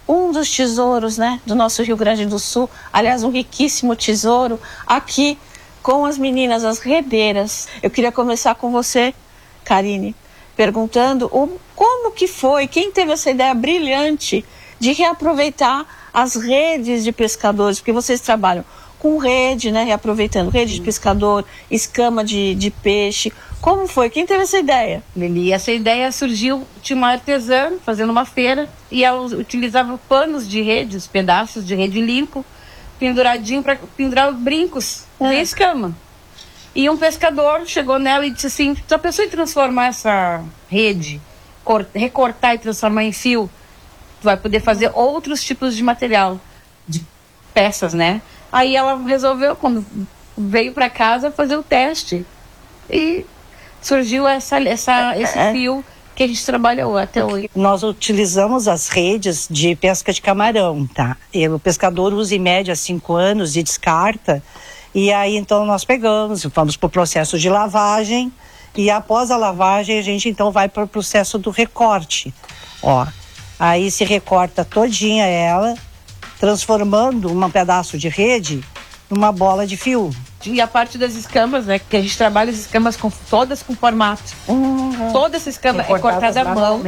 um dos tesouros, né, do nosso Rio Grande do Sul. Aliás, um riquíssimo tesouro aqui com as meninas, as redeiras. Eu queria começar com você, Karine, perguntando como que foi, quem teve essa ideia brilhante de reaproveitar as redes de pescadores, porque vocês trabalham com rede, né, reaproveitando rede de pescador, escama de peixe. Como foi? Quem teve essa ideia? Lili, essa ideia surgiu de uma artesã fazendo uma feira e ela utilizava panos de rede, os pedaços de rede limpo, penduradinho para pendurar brincos de escama. E um pescador chegou nela e disse assim: já pensou em transformar essa rede, recortar e transformar em fio? Tu vai poder fazer outros tipos de material, de peças, né? Aí ela resolveu, quando veio para casa, fazer o teste. E surgiu esse fio que a gente trabalhou até hoje. Nós utilizamos as redes de pesca de camarão, tá? E o pescador usa em média 5 anos e descarta. E aí então nós pegamos, vamos para o processo de lavagem. E após a lavagem a gente então vai para o processo do recorte. Ó, aí se recorta todinha ela, transformando um pedaço de rede numa bola de fio. E a parte das escamas, né? Que a gente trabalha as escamas todas com formato. Toda essa escama é cortada à mão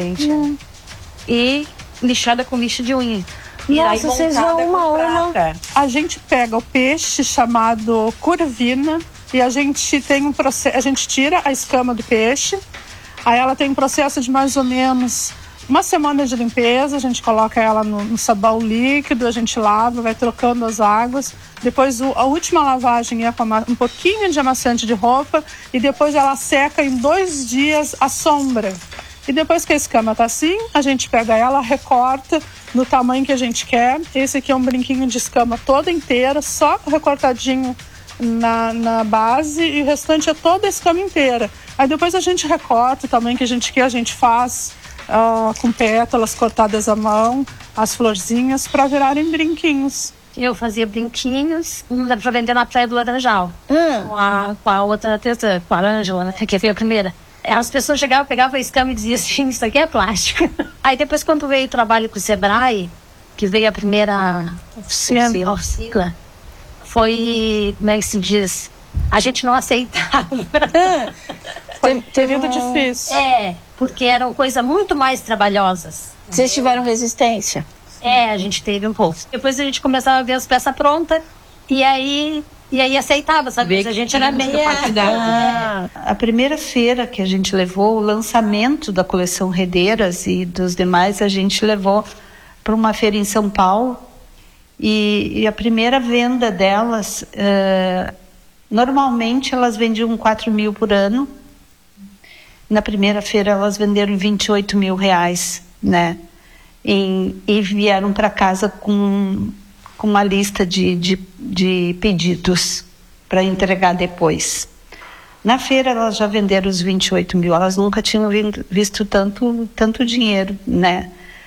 e lixada com lixa de unha. E aí vocês vão uma. A gente pega o peixe chamado curvina e a gente tem um processo. A gente tira a escama do peixe. Aí ela tem um processo de mais ou menos uma semana de limpeza. A gente coloca ela no sabão líquido, a gente lava, vai trocando as águas. Depois a última lavagem é com um pouquinho de amaciante de roupa e depois ela seca em 2 dias à sombra. E depois que a escama tá assim, a gente pega ela, recorta no tamanho que a gente quer. Esse aqui é um brinquinho de escama toda inteira, só recortadinho na base, e o restante é toda a escama inteira. Aí depois a gente recorta o tamanho que a gente quer, a gente faz com pétalas cortadas à mão, as florzinhas para virarem brinquinhos. Eu fazia brinquinhos para vender na Praia do Laranjal. Com a outra artesã, com a Ângela, né, que veio a primeira. As pessoas chegavam, pegavam a escama e diziam assim: isso aqui é plástico. Aí depois, quando veio o trabalho com o Sebrae, que veio a primeira oficina, foi, como é que se diz? A gente não aceitava. Teve difícil. Porque eram coisas muito mais trabalhosas. Vocês tiveram resistência? A gente teve um pouco. Depois a gente começava a ver as peças prontas e aí aceitava, sabe? A gente era meio A primeira feira que a gente levou, o lançamento da coleção Redeiras e dos demais, a gente levou para uma feira em São Paulo. E a primeira venda delas, normalmente elas vendiam 4 mil por ano. Na primeira feira elas venderam 28 mil reais, né? E vieram para casa com uma lista de pedidos para entregar depois. Na feira elas já venderam os 28 mil, elas nunca tinham visto tanto dinheiro, né?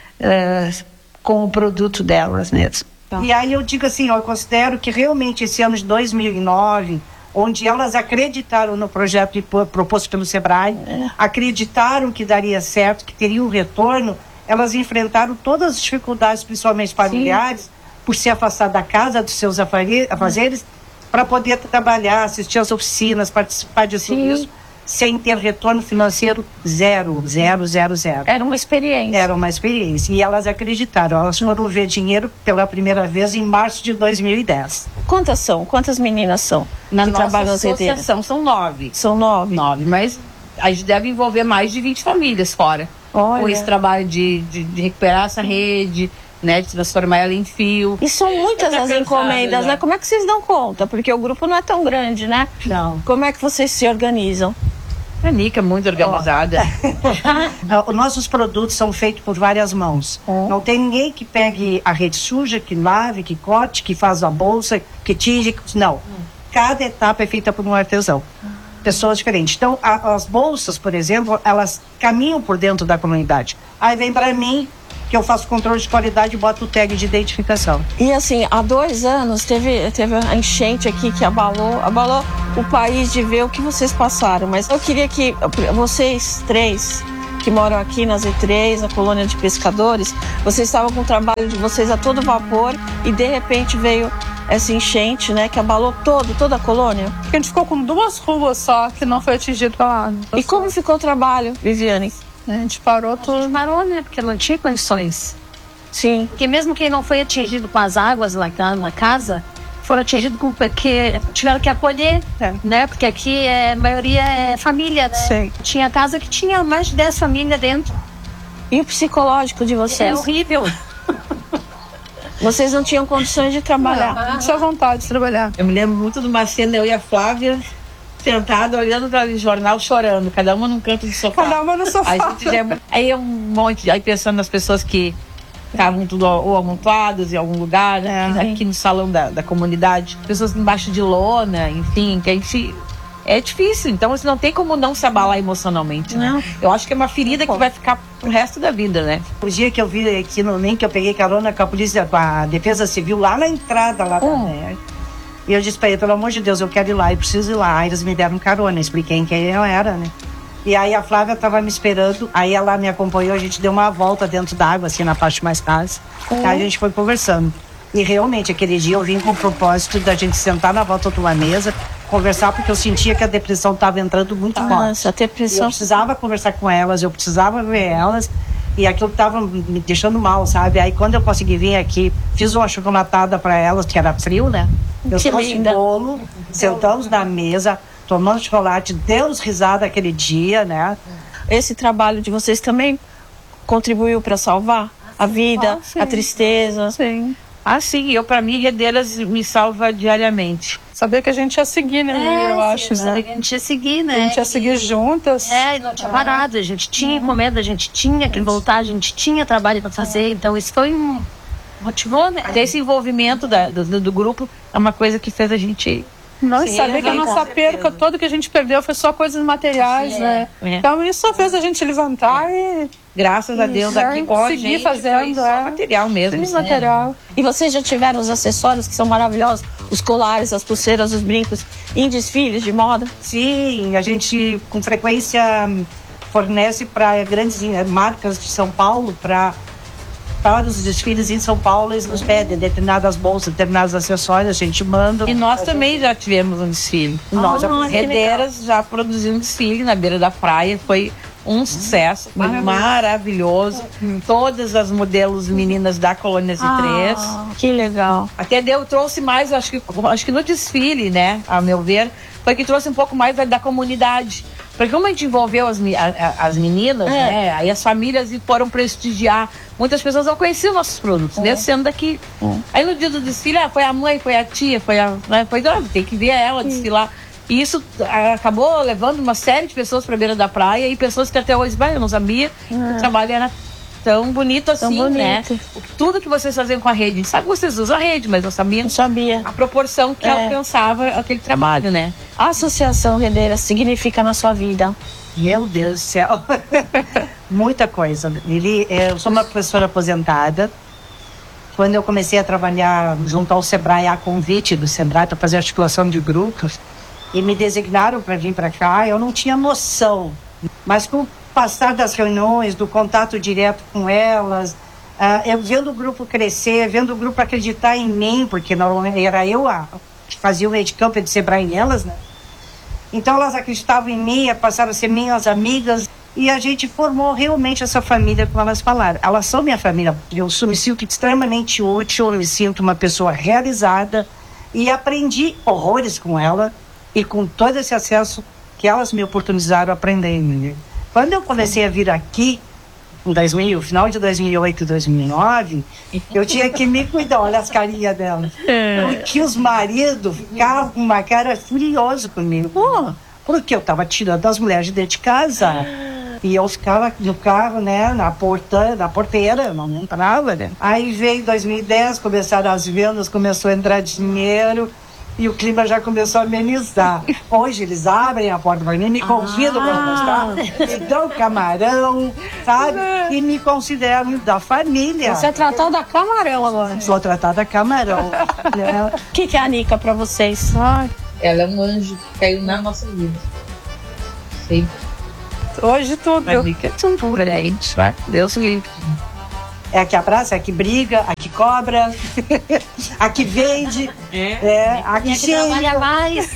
Com o produto delas mesmo. E aí eu digo assim, eu considero que realmente esse ano de 2009, onde elas acreditaram no projeto proposto pelo Sebrae, acreditaram que daria certo, que teria um retorno, elas enfrentaram todas as dificuldades, principalmente familiares, por se afastar da casa, dos seus afazeres, para poder trabalhar, assistir às oficinas, participar de tudo isso, sem ter retorno financeiro zero. Era uma experiência. Era uma experiência. E elas acreditaram. Elas foram ver dinheiro pela primeira vez em março de 2010. Quantas são? Quantas meninas são? Na nossa associação são 9. São 9? 9, mas a gente deve envolver mais de 20 famílias fora. Olha. Com esse trabalho de recuperar essa rede, né, de transformar ela em fio. E são muitas as encomendas, né? Como é que vocês dão conta? Porque o grupo não é tão grande, né? Não. Como é que vocês se organizam? A Nica é muito organizada. Nossos produtos são feitos por várias mãos. Não tem ninguém que pegue a rede suja, que lave, que corte, que faz a bolsa, que tinge. Não. Cada etapa é feita por um artesão. Pessoas diferentes. Então, as bolsas, por exemplo, elas caminham por dentro da comunidade. Aí vem para mim, que eu faço controle de qualidade e boto o tag de identificação. E assim, há 2 anos teve a enchente aqui que abalou o país de ver o que vocês passaram. Mas eu queria que vocês 3 que moram aqui na Z3, na colônia de pescadores, vocês estavam com o trabalho de vocês a todo vapor e de repente veio essa enchente, né, que abalou toda a colônia. A gente ficou com 2 ruas só que não foi atingido pela água. E como ficou o trabalho, Viviane? A gente parou tudo. A gente parou, né? Porque não tinha condições. Sim. Porque mesmo quem não foi atingido com as águas lá na casa, foram atingidos porque tiveram que acolher, né? Porque aqui a maioria é família, né? Sim. Tinha casa que tinha mais de 10 famílias dentro. E o psicológico de vocês? É horrível. Vocês não tinham condições de trabalhar. Tinha vontade de trabalhar. Eu me lembro muito de uma cena, eu e a Flávia sentada olhando para o jornal, chorando, cada uma num canto do sofá. Cada uma no sofá. Aí um monte, aí pensando nas pessoas que estavam tudo ou amontoadas em algum lugar, aqui no salão da comunidade, pessoas embaixo de lona, enfim, que a gente... É difícil, então você não tem como não se abalar emocionalmente. Não. Eu acho que é uma ferida que vai ficar pro resto da vida, né? O dia que eu vi aqui no NEM, que eu peguei carona com a polícia, com a Defesa Civil, lá na entrada, lá da NER, e eu disse pra ele, pelo amor de Deus, eu quero ir lá, eu preciso ir lá. Aí eles me deram carona, expliquei quem eu era, né? E aí a Flávia tava me esperando, aí ela me acompanhou, a gente deu uma volta dentro d'água, assim, na parte mais rasa. Aí a gente foi conversando. E realmente, aquele dia eu vim com o propósito da gente sentar na volta de uma mesa, conversar, porque eu sentia que a depressão estava entrando muito forte. Nossa, a depressão. Eu precisava conversar com elas, eu precisava ver elas, e aquilo estava me deixando mal, sabe? Aí quando eu consegui vir aqui, fiz uma chocolatada para elas, que era frio, né? Eu trouxe bolo, sentamos na mesa, tomamos chocolate, demos risada aquele dia, né? Esse trabalho de vocês também contribuiu para salvar a vida, a tristeza? Sim. Ah, sim, para mim, Redeiras me salva diariamente. Sabia que a gente ia seguir, né, eu acho, né? A gente ia seguir, né? A gente ia seguir juntas. E não tinha parado, a gente tinha encomenda, a gente tinha que voltar, a gente tinha trabalho para fazer, então isso foi motivou, né? Esse envolvimento do grupo é uma coisa que fez a gente... Não, e saber que a nossa perca, tudo que a gente perdeu foi só coisas materiais, né? Então isso fez a gente levantar e... Graças a Deus, aqui com a seguir gente fazendo, foi só material mesmo. Sim, material. E vocês já tiveram os acessórios que são maravilhosos? Os colares, as pulseiras, os brincos em desfiles de moda? Sim, a gente com frequência fornece para grandes marcas de São Paulo, para os desfiles em São Paulo, eles nos pedem determinadas bolsas, determinados acessórios, a gente manda. E nós também já tivemos um desfile. Nós já Redeiras já produziu um desfile na beira da praia, foi um sucesso, foi maravilhoso. Todas as modelos meninas da Colônia Z3. Que legal. Até trouxe mais, acho que no desfile, né, a meu ver, foi que trouxe um pouco mais da comunidade. Porque como a gente envolveu as meninas, né, aí as famílias foram prestigiar. Muitas pessoas não conheciam nossos produtos, mesmo sendo daqui. Aí no dia do desfile, foi a mãe, foi a tia, tem que ver ela desfilar. E isso acabou levando uma série de pessoas para a beira da praia e pessoas que até hoje, eu não sabia que o trabalho era tão bonito assim, né? Tudo que vocês faziam com a rede, a gente sabe que vocês usam a rede, mas não sabia a proporção que alcançava aquele trabalho, né? A Associação Redeiras significa na sua vida? Meu Deus do céu. Muita coisa. Eu sou uma professora aposentada. Quando eu comecei a trabalhar junto ao Sebrae, a convite do Sebrae para fazer articulação de grupos, e me designaram para vir para cá, eu não tinha noção. Mas com o passar das reuniões, do contato direto com elas, eu vendo o grupo crescer, vendo o grupo acreditar em mim, porque normalmente era eu que fazia o meio de campo de Sebrae nelas, né? Então elas acreditavam em mim, passaram a ser minhas amigas, e a gente formou realmente essa família, como elas falaram. Elas são minha família, eu me sinto extremamente útil, eu me sinto uma pessoa realizada, e aprendi horrores com ela, e com todo esse acesso que elas me oportunizaram a aprender. Quando eu comecei a vir aqui, em final de 2008 2009, eu tinha que me cuidar, olha as carinhas dela. Porque os maridos ficavam com uma cara furiosa comigo. Porque eu estava tirando as mulheres de dentro de casa. E eu ficava no carro, né, na porteira, não entrava, né. Aí veio 2010, começaram as vendas, começou a entrar dinheiro. E o clima já começou a amenizar. Hoje eles abrem a porta para mim, me convidam para almoçar, me dão camarão, sabe? E me consideram da família. Você é tratada camarão agora. Sou tratada camarão. O que é a Nica para vocês? Ela é um anjo que caiu na nossa vida. Sim. Hoje tudo. São pura, gente. Deus me livre. É a que abraça, é a que briga, a que cobra, a que vende, a que Trabalha mais.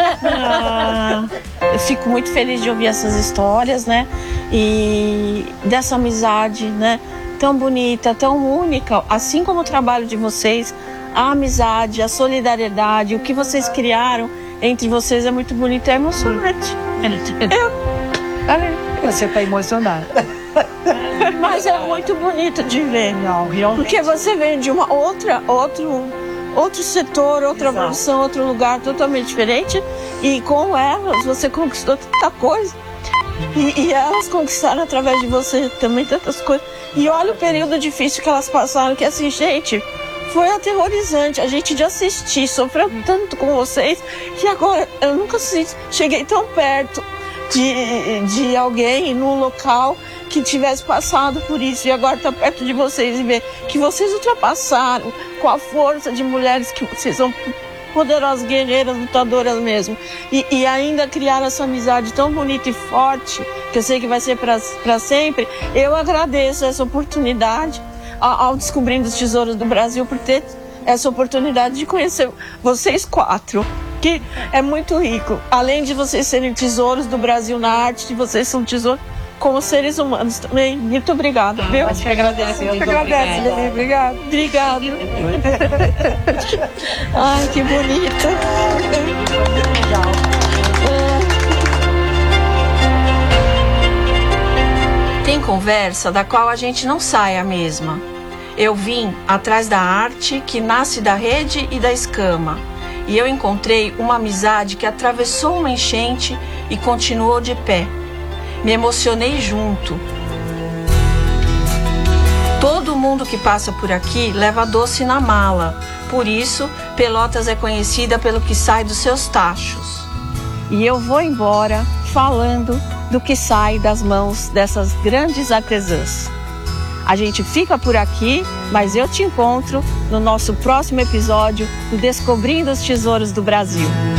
Eu fico muito feliz de ouvir essas histórias, né? E dessa amizade, né? Tão bonita, tão única, assim como o trabalho de vocês, a amizade, a solidariedade, o que vocês criaram entre vocês é muito bonito, é emocionante. Você está emocionada. Mas é muito bonito de ver. Não, realmente. Porque você vem de uma outro setor, outra profissão, outro lugar totalmente diferente. E com elas você conquistou tanta coisa. E elas conquistaram através de você também tantas coisas. E olha o período difícil que elas passaram, que assim, gente, foi aterrorizante. A gente de assistir, sofreu tanto com vocês, que agora eu nunca cheguei tão perto de alguém num local que tivesse passado por isso, e agora tá perto de vocês e ver que vocês ultrapassaram com a força de mulheres, que vocês são poderosas, guerreiras, lutadoras mesmo, e ainda criaram essa amizade tão bonita e forte, que eu sei que vai ser para sempre. Eu agradeço essa oportunidade ao Descobrindo os Tesouros do Brasil por ter essa oportunidade de conhecer vocês quatro, que é muito rico. Além de vocês serem tesouros do Brasil na arte, vocês são tesouros como seres humanos também. Muito obrigada, viu? Acho que agradece. Eu que agradeço, Lili. Obrigada. Obrigada. Ai, que bonita. Tem conversa da qual a gente não sai a mesma. Eu vim atrás da arte que nasce da rede e da escama. E eu encontrei uma amizade que atravessou uma enchente e continuou de pé. Me emocionei junto. Todo mundo que passa por aqui leva doce na mala. Por isso, Pelotas é conhecida pelo que sai dos seus tachos. E eu vou embora falando do que sai das mãos dessas grandes artesãs. A gente fica por aqui, mas eu te encontro no nosso próximo episódio do Descobrindo os Tesouros do Brasil.